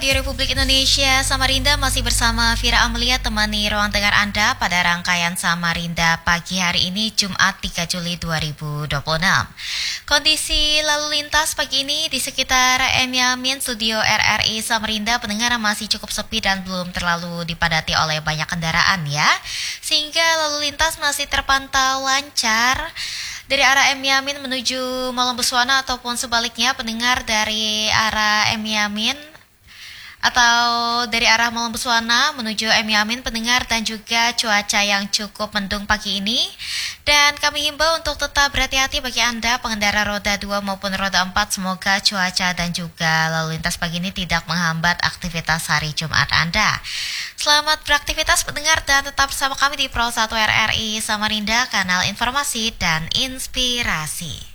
Radio Republik Indonesia Samarinda masih bersama Vira Amelia temani ruang dengar Anda pada rangkaian Samarinda pagi hari ini Jumat 3 Juli 2026. Kondisi lalu lintas pagi ini di sekitar Yamin Studio RRI Samarinda pendengar masih cukup sepi dan belum terlalu dipadati oleh banyak kendaraan ya. Sehingga lalu lintas masih terpantau lancar dari arah Yamin menuju Malang Buswana ataupun sebaliknya pendengar dari arah Yamin atau dari arah Malang Buswana menuju Yamin pendengar dan juga cuaca yang cukup mendung pagi ini. Dan kami himbau untuk tetap berhati-hati bagi Anda pengendara roda 2 maupun roda 4. Semoga cuaca dan juga lalu lintas pagi ini tidak menghambat aktivitas hari Jumat Anda. Selamat beraktivitas pendengar dan tetap bersama kami di Pro 1 RRI Samarinda, kanal informasi dan inspirasi.